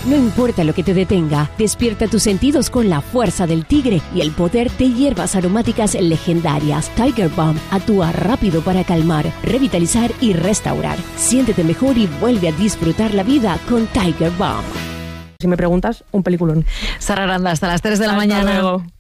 No importa lo que te detenga, despierta tus sentidos con la fuerza del tigre y el poder de hierbas aromáticas legendarias. Tiger Balm actúa rápido para calmar, revitalizar y restaurar. Siéntete mejor y vuelve a disfrutar la vida con Tiger Balm. Si me preguntas, un peliculón. Sara Aranda, hasta las 3 de la mañana. Luego.